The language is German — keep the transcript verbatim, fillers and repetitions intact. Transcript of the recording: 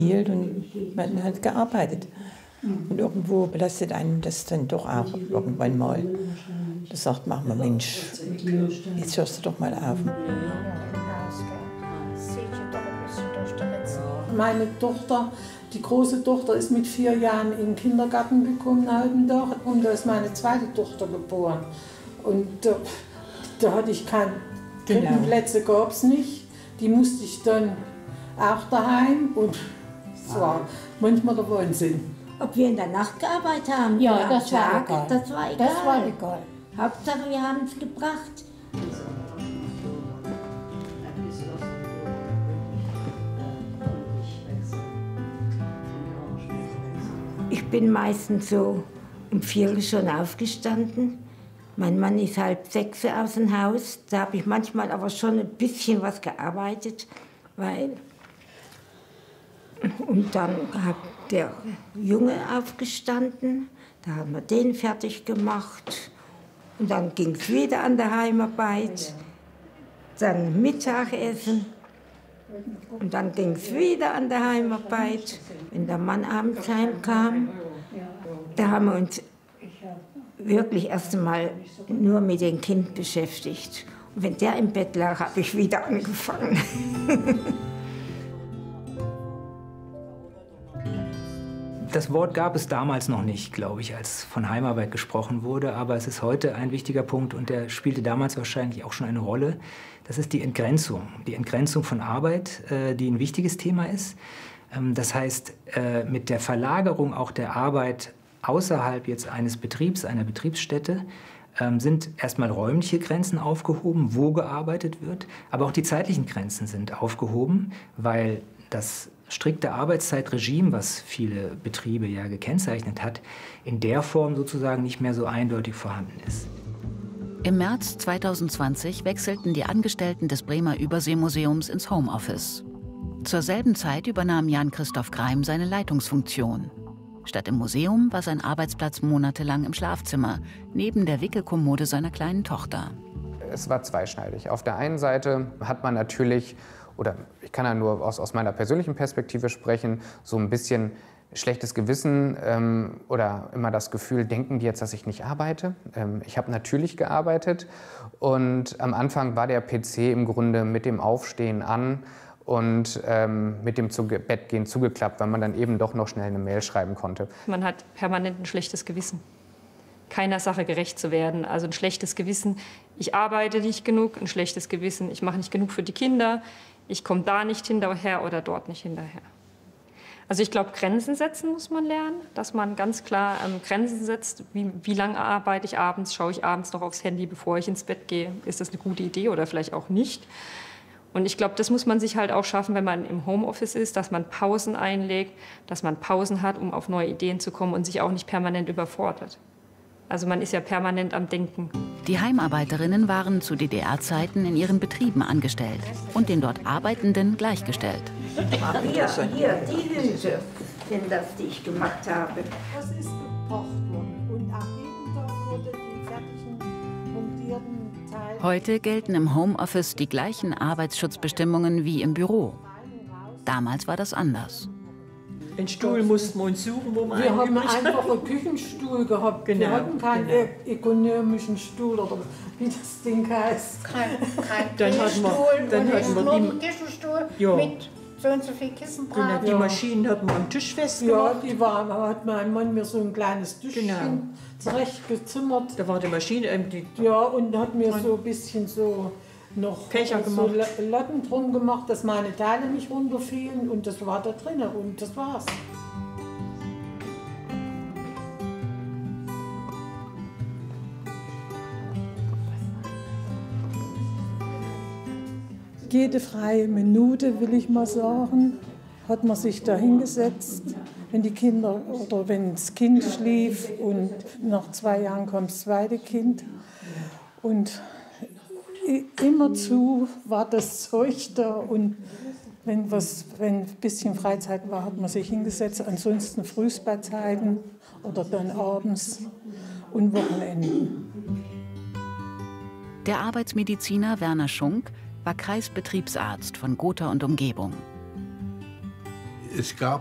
Und man hat gearbeitet. Und irgendwo belastet einen das dann doch auch irgendwann mal. Da sagt man, Mensch, jetzt hörst du doch mal auf. Meine Tochter, die große Tochter, ist mit vier Jahren in den Kindergarten gekommen, einen halben Tag, und da ist meine zweite Tochter geboren. Und da, da hatte ich keine Krippenplätze, gab es nicht. Die musste ich dann auch daheim, und es war manchmal der Wahnsinn. Ob wir in der Nacht gearbeitet haben? Ja, ja, das war egal. Das war egal. Das war egal. Hauptsache, wir haben es gebracht. Ich bin meistens so um vier Uhr schon aufgestanden. Mein Mann ist halb sechs aus dem Haus. Da habe ich manchmal aber schon ein bisschen was gearbeitet, weil... Und dann hat der Junge aufgestanden, da haben wir den fertig gemacht. Und dann ging es wieder an der Heimarbeit, dann Mittagessen. Und dann ging es wieder an der Heimarbeit. Wenn der Mann abends heimkam, da haben wir uns wirklich erst einmal nur mit dem Kind beschäftigt. Und wenn der im Bett lag, habe ich wieder angefangen. Das Wort gab es damals noch nicht, glaube ich, als von Heimarbeit gesprochen wurde. Aber es ist heute ein wichtiger Punkt, und der spielte damals wahrscheinlich auch schon eine Rolle. Das ist die Entgrenzung. Die Entgrenzung von Arbeit, äh, die ein wichtiges Thema ist. Ähm, das heißt, äh, mit der Verlagerung auch der Arbeit außerhalb jetzt eines Betriebs, einer Betriebsstätte, ähm, sind erstmal räumliche Grenzen aufgehoben, wo gearbeitet wird. Aber auch die zeitlichen Grenzen sind aufgehoben, weil das strikte Arbeitszeitregime, was viele Betriebe ja gekennzeichnet hat, in der Form sozusagen nicht mehr so eindeutig vorhanden ist. Im März zweitausendzwanzig wechselten die Angestellten des Bremer Überseemuseums ins Homeoffice. Zur selben Zeit übernahm Jan-Christoph Greim seine Leitungsfunktion. Statt im Museum war sein Arbeitsplatz monatelang im Schlafzimmer, neben der Wickelkommode seiner kleinen Tochter. Es war zweischneidig. Auf der einen Seite hat man natürlich, oder ich kann ja nur aus, aus meiner persönlichen Perspektive sprechen, so ein bisschen schlechtes Gewissen ähm, oder immer das Gefühl, denken die jetzt, dass ich nicht arbeite? Ähm, ich habe natürlich gearbeitet, und am Anfang war der P C im Grunde mit dem Aufstehen an und ähm, mit dem zu Bettgehen zugeklappt, weil man dann eben doch noch schnell eine Mail schreiben konnte. Man hat permanent ein schlechtes Gewissen, keiner Sache gerecht zu werden. Also ein schlechtes Gewissen, ich arbeite nicht genug, ein schlechtes Gewissen, ich mache nicht genug für die Kinder, ich komme da nicht hinterher oder dort nicht hinterher. Also ich glaube, Grenzen setzen muss man lernen, dass man ganz klar ähm, Grenzen setzt. Wie, wie lange arbeite ich abends? Schaue ich abends noch aufs Handy, bevor ich ins Bett gehe? Ist das eine gute Idee oder vielleicht auch nicht? Und ich glaube, das muss man sich halt auch schaffen, wenn man im Homeoffice ist, dass man Pausen einlegt, dass man Pausen hat, um auf neue Ideen zu kommen und sich auch nicht permanent überfordert. Also man ist ja permanent am Denken. Die Heimarbeiterinnen waren zu D D R-Zeiten in ihren Betrieben angestellt und den dort Arbeitenden gleichgestellt. Hier, hier, die Hülse sind das, die ich gemacht habe. Das ist gekocht worden, und nach jedem Tag wurde die fertigen montierten Teile... Heute gelten im Homeoffice die gleichen Arbeitsschutzbestimmungen wie im Büro. Damals war das anders. Den Stuhl mussten wir uns suchen, wo wir Wir haben einfach einen Küchenstuhl gehabt. Genau, Wir hatten keinen genau. ökonomischen Stuhl, oder wie das Ding heißt. Kein, kein Dann hatten wir- Küchenstuhl dann und hatten wir nur die- einen Küchenstuhl Ja. mit so und so viel Kissenbreite. Die Maschinen hat man am Tisch Ja, festgemacht. die war, hat mein Mann mir so ein kleines Tischchen Genau. zurechtgezimmert. Da war die Maschine, ähm, die Ja, und hat mir so ein bisschen so noch Fächer so gemacht. La- Latten drum gemacht, dass meine Teile nicht runterfielen, und das war da drin, und das war's. Jede freie Minute, will ich mal sagen, hat man sich da hingesetzt, wenn die Kinder oder wenn das Kind schlief, und nach zwei Jahren kommt das zweite Kind. Und immerzu war das Zeug da, und wenn, was, wenn ein bisschen Freizeit war, hat man sich hingesetzt, ansonsten Frühspaßzeiten oder dann abends und Wochenenden. Der Arbeitsmediziner Werner Schunk war Kreisbetriebsarzt von Gotha und Umgebung. es gab